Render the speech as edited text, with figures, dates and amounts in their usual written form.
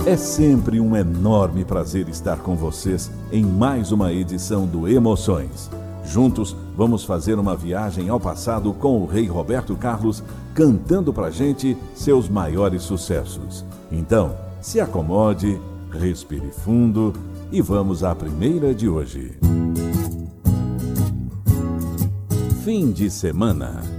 É sempre um enorme prazer estar com vocês em mais uma edição do Emoções. Juntos, vamos fazer uma viagem ao passado com o rei Roberto Carlos, cantando pra gente seus maiores sucessos. Então, se acomode, respire fundo e vamos à primeira de hoje. Fim de semana.